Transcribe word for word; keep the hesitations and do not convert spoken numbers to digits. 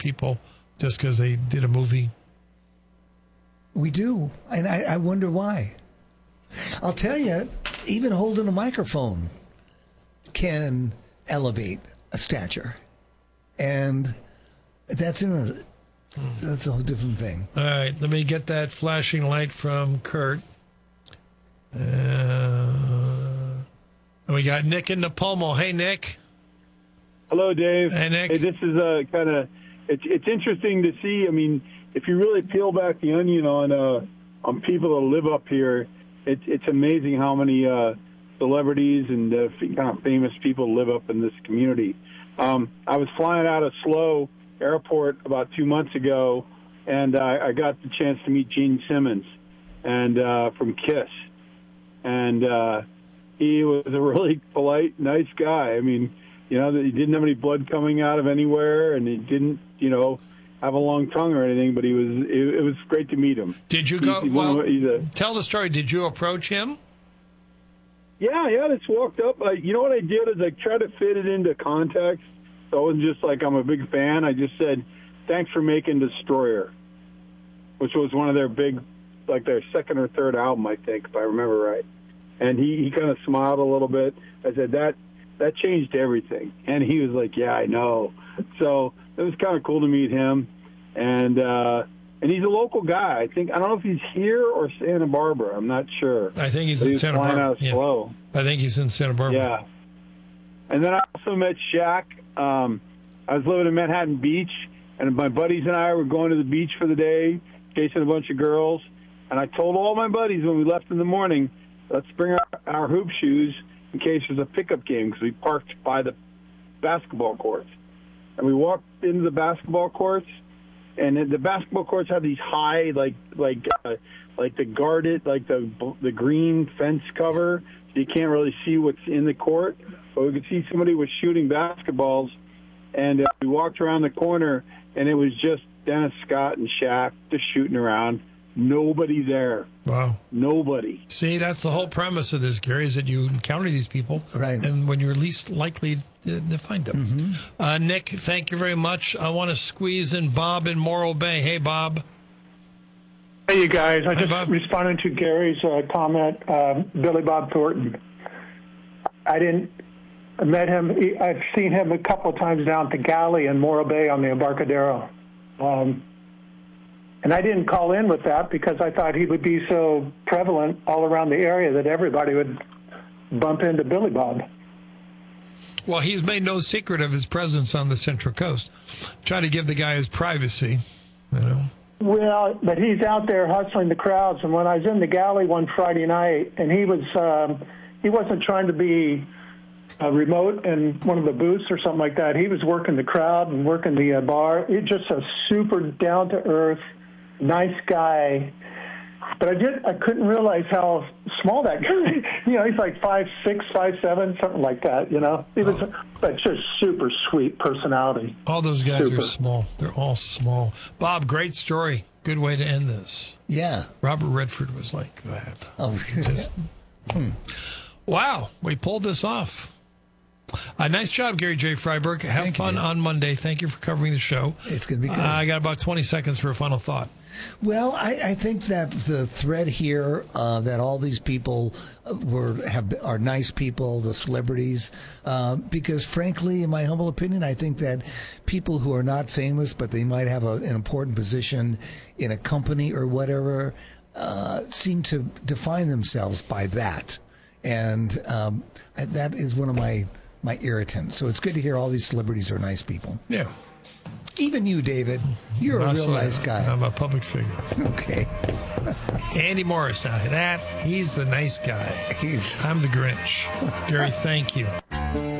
people just because they did a movie? We do, and I, I wonder why. I'll tell you, even holding a microphone can elevate a stature, and that's in a that's a whole different thing. All right, let me get that flashing light from Kurt. Uh, and we got Nick in Napomo. Hey, Nick. Hello, Dave. Hey, Nick. Hey, this is a kind of it's it's interesting to see. I mean, if you really peel back the onion on uh, on people that live up here, it's it's amazing how many uh, celebrities and uh, kind of famous people live up in this community. Um, I was flying out of SLO Airport about two months ago, and uh, I got the chance to meet Gene Simmons, and uh, from KISS, and uh, he was a really polite, nice guy. I mean, you know, he didn't have any blood coming out of anywhere, and he didn't, you know, have a long tongue or anything. But he was, it, it was great to meet him. Did you go? He's, well, he's a, tell the story. Did you approach him? Yeah, yeah. I just walked up. I, you know what I did is I tried to fit it into context. So it wasn't just like I'm a big fan. I just said, thanks for making Destroyer, which was one of their big, like their second or third album, I think, if I remember right. And he, he kind of smiled a little bit. I said, that that changed everything. And he was like, yeah, I know. So it was kind of cool to meet him. And uh, and he's a local guy. I think I don't know if he's here or Santa Barbara. I'm not sure. I think he's but in he was Santa flying Barbara. Out of Yeah. SLO. I think he's in Santa Barbara. Yeah. And then I also met Shaq. Um, I was living in Manhattan Beach, and my buddies and I were going to the beach for the day, chasing a bunch of girls. And I told all my buddies when we left in the morning, let's bring our, our hoop shoes in case there's a pickup game, because we parked by the basketball courts. And we walked into the basketball courts, and the basketball courts have these high, like like uh, like the guarded, like the the green fence cover, so you can't really see what's in the court. But we could see somebody was shooting basketballs, and uh, we walked around the corner, and it was just Dennis Scott and Shaq just shooting around. Nobody there. Wow. Nobody. See, that's the whole premise of this, Gary, is that you encounter these people, right? And when you're least likely to, to find them. Mm-hmm. Uh, Nick, thank you very much. I want to squeeze in Bob in Morro Bay. Hey, Bob. Hey, you guys. I Hi, just Bob. responded to Gary's uh, comment, um, Billy Bob Thornton. I didn't I met him. He, I've seen him a couple of times down at the galley in Morro Bay on the Embarcadero. Um, and I didn't call in with that because I thought he would be so prevalent all around the area that everybody would bump into Billy Bob. Well, he's made no secret of his presence on the Central Coast. Try to give the guy his privacy, you know. Well, but he's out there hustling the crowds. And when I was in the galley one Friday night, and he was um, he wasn't trying to be a remote in one of the booths or something like that. He was working the crowd and working the uh, bar. He's just a super down-to-earth, nice guy. But I did I couldn't realize how small that guy. You know, he's like five six, five seven, something like that. You know, he was, oh. but just super sweet personality. All those guys super. are small. They're all small. Bob, great story. Good way to end this. Yeah, Robert Redford was like that. Oh, just, hmm. Wow, we pulled this off. Uh, nice job, Gary J. Freiberg. Have Thank fun you. on Monday. Thank you for covering the show. It's going to be good. Uh, I got about twenty seconds for a final thought. Well, I, I think that the thread here uh, that all these people were have are nice people, the celebrities, uh, because frankly, in my humble opinion, I think that people who are not famous but they might have a, an important position in a company or whatever uh, seem to define themselves by that, and um, that is one of my my irritants. So it's good to hear all these celebrities are nice people. Yeah. Even you, David, you're a real nice guy. I'm a public figure. Okay. Andy Morris, now that, he's the nice guy. He's... I'm the Grinch. Gary, thank you.